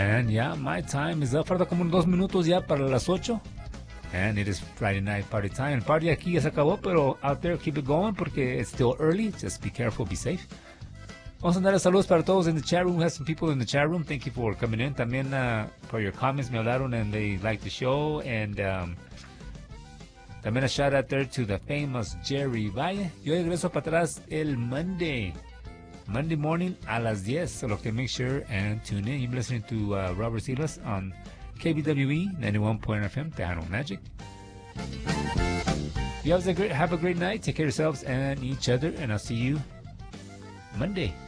And yeah, my time is up. Falta como 2 minutos ya para las 8. And it is Friday night party time. El party aquí ya se acabó, pero out there, keep it going porque it's still early. Just be careful, be safe. Vamos a dar saludos para todos in the chat room. We have some people in the chat room. Thank you for coming in. También for your comments. Me hablaron and they liked the show. And también a shout out there to the famous Jerry Valle. Yo regreso para atrás el Monday morning a las 10. So que make sure and tune in. You're listening to Robert Silas on KBWE 91.1 FM, Tejano Magic. You have a great night. Take care of yourselves and each other. And I'll see you Monday.